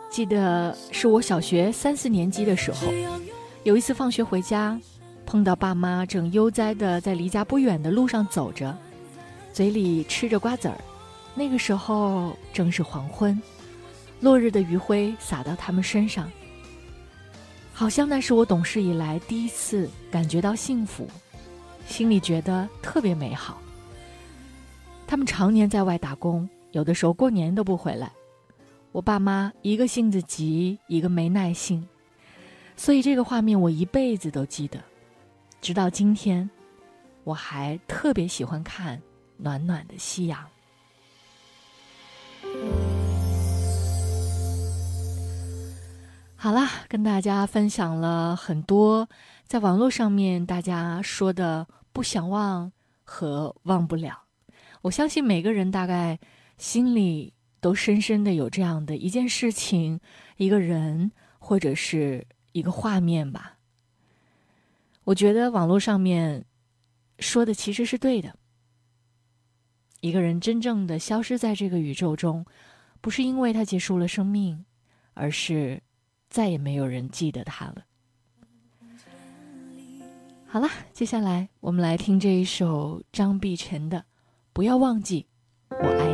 记得是我小学3、4年级的时候，有一次放学回家，碰到爸妈正悠哉地在离家不远的路上走着，嘴里吃着瓜子儿。那个时候正是黄昏，落日的余晖洒到他们身上，好像那是我懂事以来第一次感觉到幸福，心里觉得特别美好。他们常年在外打工，有的时候过年都不回来。我爸妈一个性子急，一个没耐性，所以这个画面我一辈子都记得。直到今天，我还特别喜欢看暖暖的夕阳。好啦，跟大家分享了很多在网络上面大家说的不想忘和忘不了。我相信每个人大概心里都深深的有这样的一件事情、一个人或者是一个画面吧。我觉得网络上面说的其实是对的。一个人真正的消失在这个宇宙中，不是因为他结束了生命，而是再也没有人记得他了。好了，接下来我们来听这一首张碧晨的《不要忘记我爱你》。